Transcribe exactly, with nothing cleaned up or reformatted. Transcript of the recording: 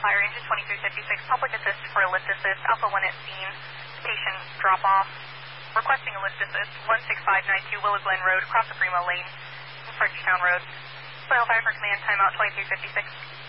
Fire Engine twenty-three fifty-six, public assist for a lift assist, Alpha one at scene, patient drop off, requesting a lift assist, one six five nine two Willow Glen Road, across the Primo Lane, Fredericktown Road. Soil Fire for Command, timeout twenty-three fifty-six.